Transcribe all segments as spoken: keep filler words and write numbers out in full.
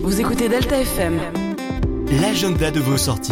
Vous écoutez Delta F M. L'agenda de vos sorties.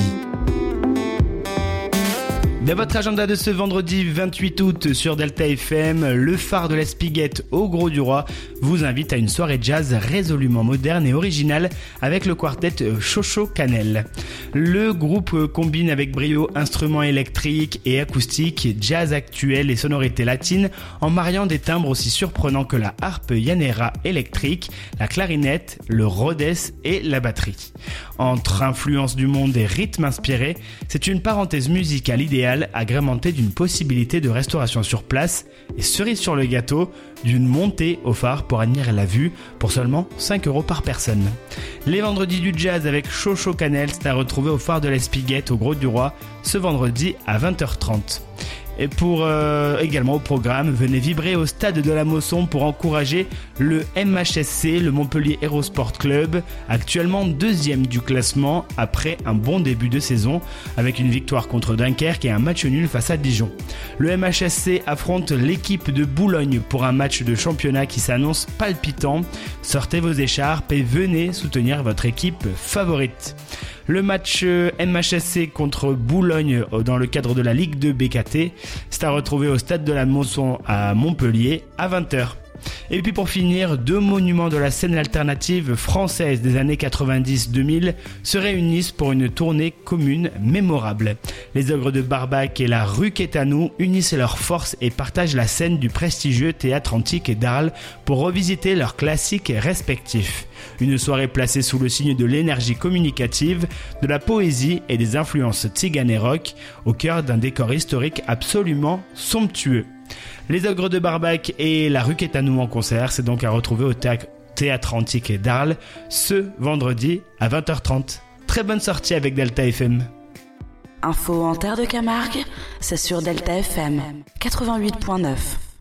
Dans votre agenda de ce vendredi vingt-huit août sur Delta F M, le phare de l'Espiguette au Gros du Roi vous invite à une soirée jazz résolument moderne et originale avec le quartet Chocho Canel. Le groupe combine avec brio instruments électriques et acoustiques, jazz actuel et sonorités latines en mariant des timbres aussi surprenants que la harpe Yanera électrique, la clarinette, le Rhodes et la batterie. Entre influences du monde et rythmes inspirés, c'est une parenthèse musicale idéale agrémentée d'une possibilité de restauration sur place et cerise sur le gâteau, d'une montée au phare pour admirer la vue pour seulement cinq euros par personne. Les vendredis du jazz avec Chocho Canel, c'est à retrouver au phare de l'Espiguette au Gros du Roi ce vendredi à vingt heures trente. Et pour euh, également au programme, venez vibrer au stade de la Mosson pour encourager le M H S C, le Montpellier Hero Sport Club, actuellement deuxième du classement après un bon début de saison, avec une victoire contre Dunkerque et un match nul face à Dijon. Le M H S C affronte l'équipe de Boulogne pour un match de championnat qui s'annonce palpitant. Sortez vos écharpes et venez soutenir votre équipe favorite. Le match M H S C contre Boulogne dans le cadre de la Ligue deux B K T, c'est à retrouver au stade de la Mosson à Montpellier à vingt heures. Et puis pour finir, deux monuments de la scène alternative française des années quatre-vingt-dix deux mille se réunissent pour une tournée commune mémorable. Les Ogres de Barbac et la rue Quétanou unissent leurs forces et partagent la scène du prestigieux théâtre antique d'Arles pour revisiter leurs classiques respectifs. Une soirée placée sous le signe de l'énergie communicative, de la poésie et des influences tziganes et rock, au cœur d'un décor historique absolument somptueux. Les Ogres de Barbac et la rue Quétanou en concert, c'est donc à retrouver au théâtre, théâtre antique d'Arles ce vendredi à vingt heures trente. Très bonne sortie avec Delta F M. Info en terre de Camargue, c'est sur Delta F M quatre-vingt-huit virgule neuf.